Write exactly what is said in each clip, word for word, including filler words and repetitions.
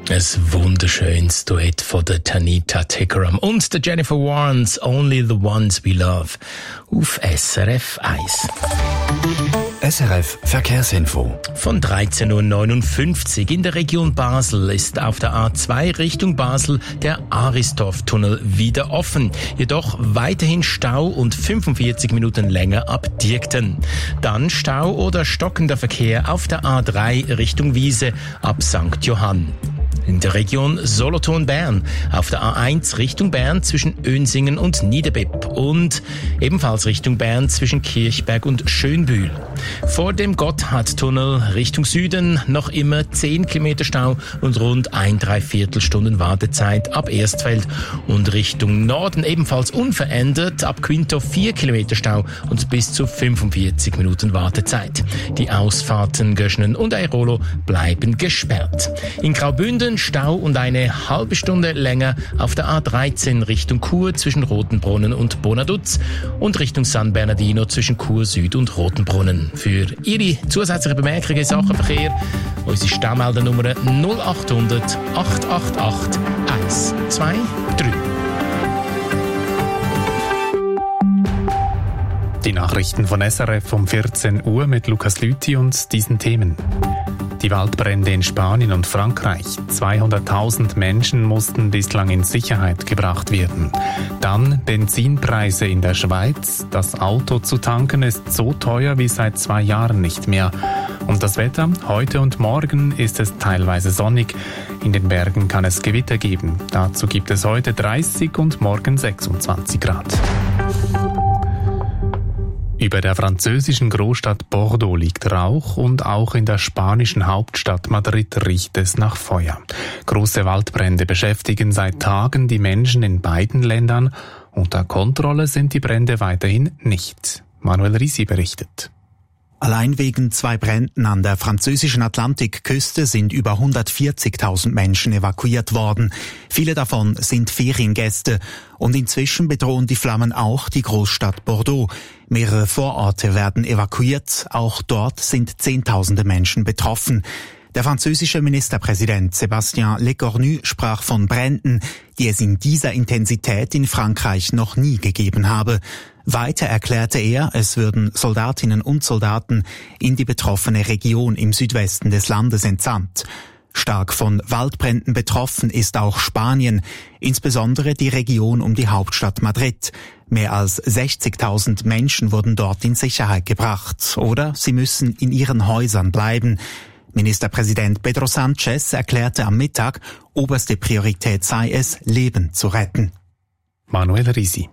Ein wunderschönes Duett von der Tanita Tikaram und der Jennifer Warnes, Only the Ones We Love, auf S R F eins. S R F Verkehrsinfo. Von dreizehn Uhr neunundfünfzig in der Region Basel ist auf der A zwei Richtung Basel der Aristorf-Tunnel wieder offen. Jedoch weiterhin Stau und fünfundvierzig Minuten länger ab Dirkten. Dann Stau oder stockender Verkehr auf der A drei Richtung Wiese ab Sankt Johann. In der Region Solothurn-Bern auf der A eins Richtung Bern zwischen Önsingen und Niederbipp und ebenfalls Richtung Bern zwischen Kirchberg und Schönbühl. Vor dem Gotthardtunnel Richtung Süden noch immer zehn Kilometer Stau und rund ein Dreiviertelstunden Wartezeit ab Erstfeld und Richtung Norden ebenfalls unverändert ab Quinto vier Kilometer Stau und bis zu fünfundvierzig Minuten Wartezeit. Die Ausfahrten Göschenen und Airolo bleiben gesperrt. In Graubünden Stau und eine halbe Stunde länger auf der A dreizehn Richtung Chur zwischen Rotenbrunnen und Bonaduz und Richtung San Bernardino zwischen Chur Süd und Rotenbrunnen. Für Ihre zusätzliche Bemerkungen in Sachen Verkehr unsere Staumeldernummer null acht hundert acht acht acht eins zwei drei. Die Nachrichten von S R F um vierzehn Uhr mit Lukas Lüthi und diesen Themen. Die Waldbrände in Spanien und Frankreich. zweihunderttausend Menschen mussten bislang in Sicherheit gebracht werden. Dann Benzinpreise in der Schweiz. Das Auto zu tanken ist so teuer wie seit zwei Jahren nicht mehr. Und das Wetter? Heute und morgen ist es teilweise sonnig. In den Bergen kann es Gewitter geben. Dazu gibt es heute dreißig und morgen sechsundzwanzig Grad. Über der französischen Großstadt Bordeaux liegt Rauch und auch in der spanischen Hauptstadt Madrid riecht es nach Feuer. Große Waldbrände beschäftigen seit Tagen die Menschen in beiden Ländern. Unter Kontrolle sind die Brände weiterhin nicht. Manuel Risi berichtet. Allein wegen zwei Bränden an der französischen Atlantikküste sind über hundertvierzigtausend Menschen evakuiert worden. Viele davon sind Feriengäste. Und inzwischen bedrohen die Flammen auch die Großstadt Bordeaux. Mehrere Vororte werden evakuiert. Auch dort sind Zehntausende Menschen betroffen. Der französische Ministerpräsident Sébastien Lecornu sprach von Bränden, die es in dieser Intensität in Frankreich noch nie gegeben habe. Weiter erklärte er, es würden Soldatinnen und Soldaten in die betroffene Region im Südwesten des Landes entsandt. Stark von Waldbränden betroffen ist auch Spanien, insbesondere die Region um die Hauptstadt Madrid. Mehr als sechzigtausend Menschen wurden dort in Sicherheit gebracht oder sie müssen in ihren Häusern bleiben. Ministerpräsident Pedro Sánchez erklärte am Mittag, oberste Priorität sei es, Leben zu retten. Manuel Risi.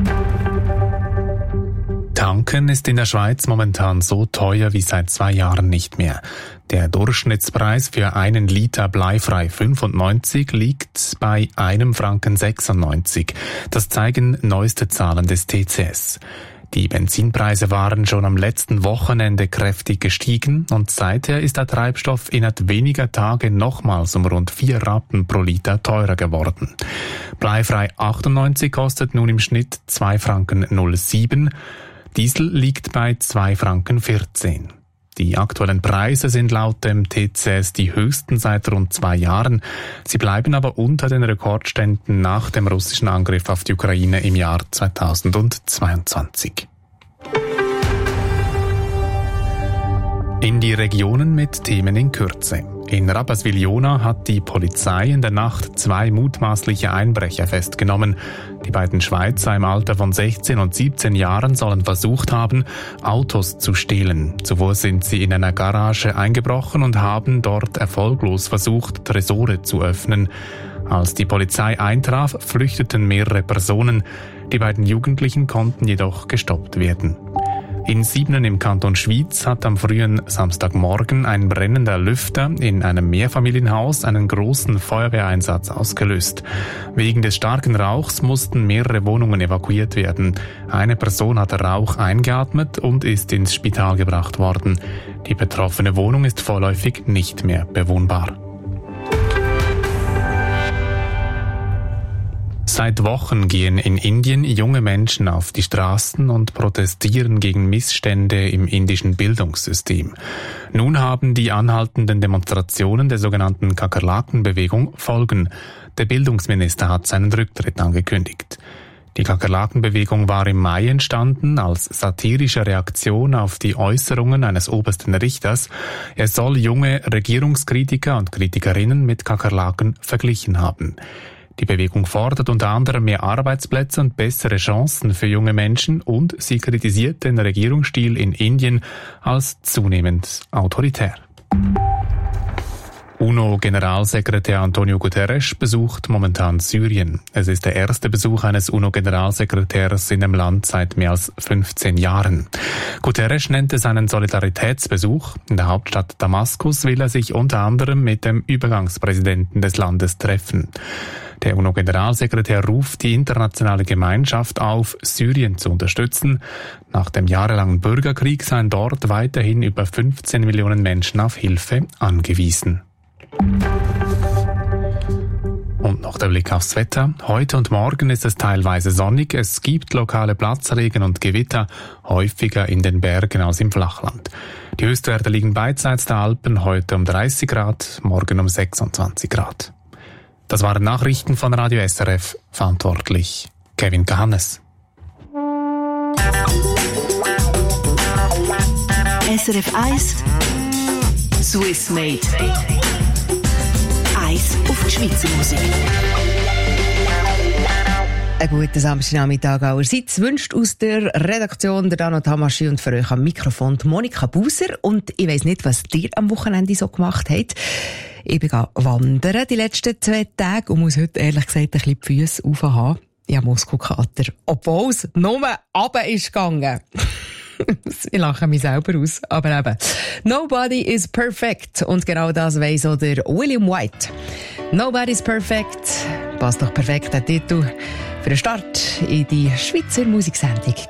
Tanken ist in der Schweiz momentan so teuer wie seit zwei Jahren nicht mehr. Der Durchschnittspreis für einen Liter bleifrei fünfundneunzig liegt bei einem Franken sechsundneunzig. Das zeigen neueste Zahlen des T C S. Die Benzinpreise waren schon am letzten Wochenende kräftig gestiegen und seither ist der Treibstoff innerhalb weniger Tage nochmals um rund vier Rappen pro Liter teurer geworden. Bleifrei achtundneunzig kostet nun im Schnitt zwei Franken null sieben. Diesel liegt bei zwei Franken vierzehn. Die aktuellen Preise sind laut dem T C S die höchsten seit rund zwei Jahren. Sie bleiben aber unter den Rekordständen nach dem russischen Angriff auf die Ukraine im Jahr zweitausendzweiundzwanzig. In die Regionen mit Themen in Kürze. In Rapperswil-Jona hat die Polizei in der Nacht zwei mutmaßliche Einbrecher festgenommen. Die beiden Schweizer im Alter von sechzehn und siebzehn Jahren sollen versucht haben, Autos zu stehlen. Zuvor sind sie in einer Garage eingebrochen und haben dort erfolglos versucht, Tresore zu öffnen. Als die Polizei eintraf, flüchteten mehrere Personen. Die beiden Jugendlichen konnten jedoch gestoppt werden. In Siebnen im Kanton Schwyz hat am frühen Samstagmorgen ein brennender Lüfter in einem Mehrfamilienhaus einen großen Feuerwehreinsatz ausgelöst. Wegen des starken Rauchs mussten mehrere Wohnungen evakuiert werden. Eine Person hat Rauch eingeatmet und ist ins Spital gebracht worden. Die betroffene Wohnung ist vorläufig nicht mehr bewohnbar. Seit Wochen gehen in Indien junge Menschen auf die Straßen und protestieren gegen Missstände im indischen Bildungssystem. Nun haben die anhaltenden Demonstrationen der sogenannten Kakerlakenbewegung Folgen. Der Bildungsminister hat seinen Rücktritt angekündigt. Die Kakerlakenbewegung war im Mai entstanden als satirische Reaktion auf die Äußerungen eines obersten Richters. Er soll junge Regierungskritiker und Kritikerinnen mit Kakerlaken verglichen haben. Die Bewegung fordert unter anderem mehr Arbeitsplätze und bessere Chancen für junge Menschen und sie kritisiert den Regierungsstil in Indien als zunehmend autoritär. UNO-Generalsekretär Antonio Guterres besucht momentan Syrien. Es ist der erste Besuch eines UNO-Generalsekretärs in dem Land seit mehr als fünfzehn Jahren. Guterres nennt es einen Solidaritätsbesuch. In der Hauptstadt Damaskus will er sich unter anderem mit dem Übergangspräsidenten des Landes treffen. Der UNO-Generalsekretär ruft die internationale Gemeinschaft auf, Syrien zu unterstützen. Nach dem jahrelangen Bürgerkrieg seien dort weiterhin über fünfzehn Millionen Menschen auf Hilfe angewiesen. Und noch der Blick aufs Wetter. Heute und morgen ist es teilweise sonnig. Es gibt lokale Platzregen und Gewitter, häufiger in den Bergen als im Flachland. Die Höchstwerte liegen beidseits der Alpen, heute um dreißig Grad, morgen um sechsundzwanzig Grad. Das waren Nachrichten von Radio S R F, verantwortlich Kevin Kahannes. S R F eins Swiss Made. Eins auf die Schweizer Musik. Einen guten Samstagnachmittag allerseits wünscht aus der Redaktion der Dano Tamaschi und für euch am Mikrofon die Monika Buser. Und ich weiss nicht, was ihr am Wochenende so gemacht habt. Ich bin wandern die letzten zwei Tage und muss heute ehrlich gesagt ein bisschen die Füsse aufhaben. Ich habe Muskelkater, obwohl es nur runter ist gegangen. Ich lache mich selber aus, aber eben. Nobody is perfect. Und genau das weiss auch der William White. Nobody is perfect. Passt doch perfekt der Titel für den Start in die Schweizer Musiksendung.